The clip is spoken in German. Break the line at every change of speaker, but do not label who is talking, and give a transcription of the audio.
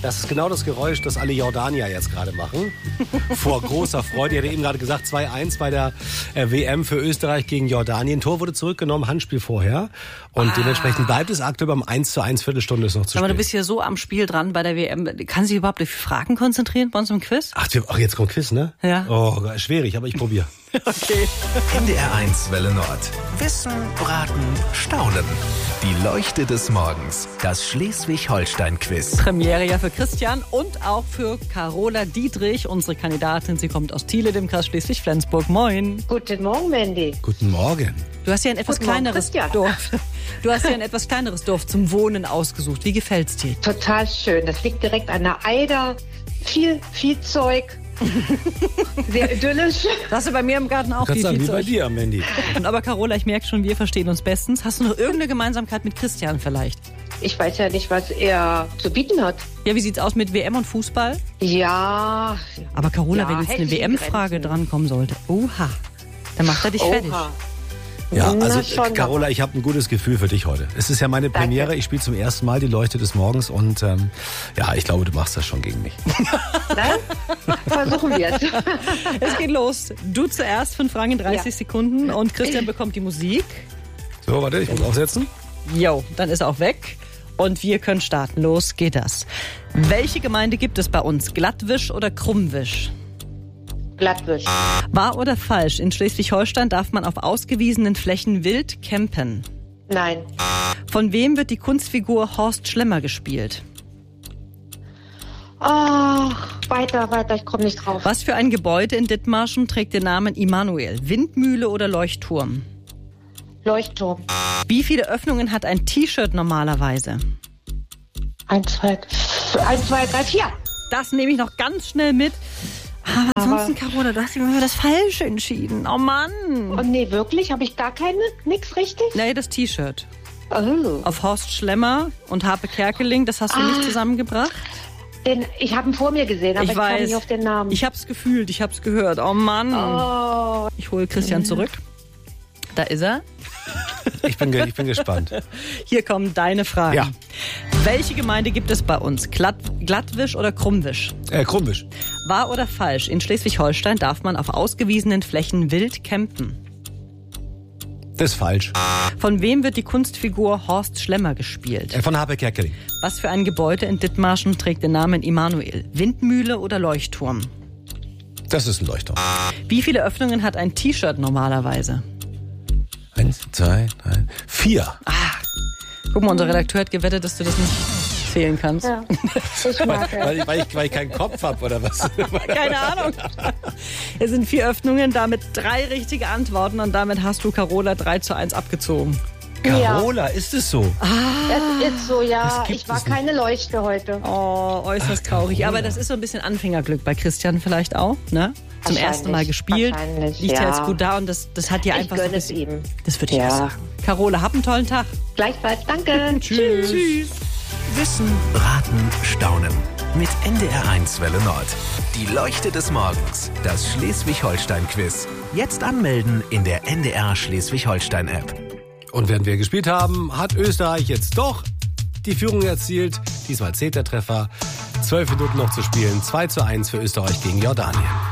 Das ist genau das Geräusch, das alle Jordanier jetzt gerade machen. Vor großer Freude. Ich hatte eben gerade gesagt, 2-1 bei der WM für Österreich gegen Jordanien. Tor wurde zurückgenommen, Handspiel vorher. Und dementsprechend bleibt es aktuell beim 1:1, Viertelstunde ist noch zu spielen.
Aber du bist hier so am Spiel dran bei der WM. Kann sich überhaupt auf Fragen konzentrieren bei uns im Quiz?
Ach, jetzt kommt Quiz, ne?
Ja.
Oh, schwierig, aber ich probiere.
Okay.
NDR1 Welle Nord. Wissen, Raten, Staunen. Die Leuchte des Morgens. Das Schleswig-Holstein-Quiz.
Premiere ja für Christian und auch für Carola Dietrich, unsere Kandidatin. Sie kommt aus Thiele, dem Kreis Schleswig-Flensburg. Moin.
Guten Morgen, Mandy.
Guten Morgen.
Du hast ja ein etwas kleineres Dorf. Du hast ja ein etwas kleineres Dorf zum Wohnen ausgesucht. Wie gefällt's dir?
Total schön. Das liegt direkt an der Eider. Viel Zeug. Sehr idyllisch.
Das hast du bei mir im Garten auch
Kannst sagen,
viel
wie
Zeug.
bei dir, Mandy.
Aber Carola, ich merke schon, wir verstehen uns bestens. Hast du noch irgendeine Gemeinsamkeit mit Christian vielleicht?
Ich weiß ja nicht, was er zu bieten hat.
Ja, wie sieht's aus mit WM und Fußball?
Ja.
Aber Carola,
Ja,
wenn jetzt eine
hält sich in
WM-Frage
Grenzen.
drankommen sollte, oha, dann macht er dich fertig.
Ja,
Na,
also
schon
Carola, ich habe ein gutes Gefühl für dich heute. Es ist ja meine Premiere, ich spiele zum ersten Mal die Leuchte des Morgens und ja, ich glaube, du machst das schon gegen mich.
Nein? Versuchen wir es.
Es geht los. Du zuerst, 5 Fragen in 30 Sekunden und Christian bekommt die Musik.
So, warte, ich muss aufsetzen.
Jo, dann ist er auch weg und wir können starten. Los geht das. Welche Gemeinde gibt es bei uns? Glattwisch oder Krummwisch?
Glattwisch.
Wahr oder falsch? In Schleswig-Holstein darf man auf ausgewiesenen Flächen wild campen.
Nein.
Von wem wird die Kunstfigur Horst Schlemmer gespielt?
Ach, weiter. Ich komme nicht drauf.
Was für ein Gebäude in Dithmarschen trägt den Namen Immanuel? Windmühle oder Leuchtturm?
Leuchtturm.
Wie viele Öffnungen hat ein T-Shirt normalerweise?
1, 2, 3, 4.
Das nehme ich noch ganz schnell mit. Aber ansonsten, Carola, du hast immer das Falsche entschieden. Oh Mann.
Oh nee, wirklich? Habe ich gar nix richtig?
Nee, das T-Shirt.
Oh.
Auf Horst Schlemmer und Harpe Kerkeling, das hast du nicht zusammengebracht?
Ich habe ihn vor mir gesehen, aber ich kam nicht auf den Namen.
Ich hab's gefühlt, ich hab's gehört. Oh Mann.
Oh.
Ich hole Christian zurück. Da ist er.
Ich bin gespannt.
Hier kommen deine Fragen.
Ja.
Welche Gemeinde gibt es bei uns? Glattwisch oder Krummwisch?
Krummwisch.
Wahr oder falsch? In Schleswig-Holstein darf man auf ausgewiesenen Flächen wild campen.
Das ist falsch.
Von wem wird die Kunstfigur Horst Schlemmer gespielt?
Von Harpe Kerkeling.
Was für ein Gebäude in Dithmarschen trägt den Namen Immanuel? Windmühle oder Leuchtturm?
Das ist ein Leuchtturm.
Wie viele Öffnungen hat ein T-Shirt normalerweise?
1, 2, 3, 4.
Guck mal, unser Redakteur hat gewettet, dass du das nicht zählen kannst.
Ja, ich mag es.
Weil ich keinen Kopf habe, oder was?
Keine Ahnung. Es sind 4 Öffnungen, damit 3 richtige Antworten und damit hast du Carola 3:1 abgezogen.
Carola, ist es so?
Es ist so, ja.
Das gibt
Ich war
es nicht.
keine Leuchte heute.
Oh, äußerst traurig. Aber das ist so ein bisschen Anfängerglück bei Christian vielleicht auch, ne? Zum ersten Mal gespielt.
Wahrscheinlich,
Liegt ja
ja.
jetzt gut da und das hat dir
Ich
einfach so ein
gönne es
bisschen...
ihm.
Das würde ich
Ja.
auch sagen. Carola, hab einen tollen Tag.
Gleichfalls, danke.
Tschüss.
Wissen, Raten, Staunen. Mit NDR1 Welle Nord. Die Leuchte des Morgens. Das Schleswig-Holstein-Quiz. Jetzt anmelden in der NDR Schleswig-Holstein-App.
Und während wir gespielt haben, hat Österreich jetzt doch die Führung erzielt. Diesmal zählt der Treffer. 12 Minuten noch zu spielen. 2:1 für Österreich gegen Jordanien.